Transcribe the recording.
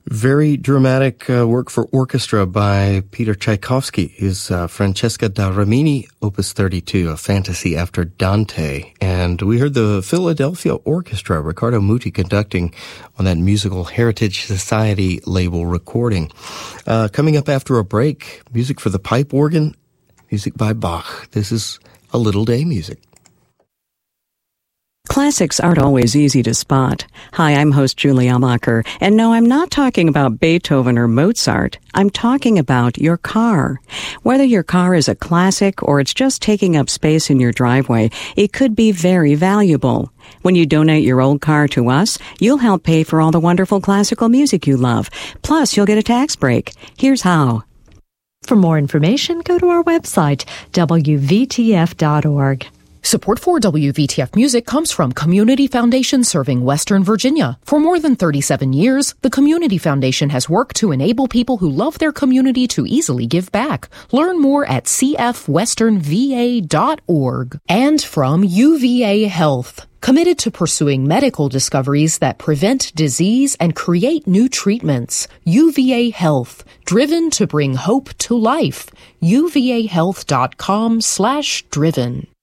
Very dramatic work for orchestra by Peter Tchaikovsky is Francesca da Rimini, Opus 32, a fantasy after Dante. And we heard the Philadelphia Orchestra, Riccardo Muti conducting on that Musical Heritage Society label recording. Coming up after a break, music for the pipe organ, music by Bach. This is A Little Day Music. Classics aren't always easy to spot. Hi, I'm host Julie Amacher, and no, I'm not talking about Beethoven or Mozart. I'm talking about your car. Whether your car is a classic or it's just taking up space in your driveway, it could be very valuable. When you donate your old car to us, you'll help pay for all the wonderful classical music you love. Plus, you'll get a tax break. Here's how. For more information, go to our website, wvtf.org. Support for WVTF Music comes from Community Foundation serving Western Virginia. For more than 37 years, the Community Foundation has worked to enable people who love their community to easily give back. Learn more at cfwesternva.org. And from UVA Health, committed to pursuing medical discoveries that prevent disease and create new treatments. UVA Health, driven to bring hope to life. uvahealth.com/driven.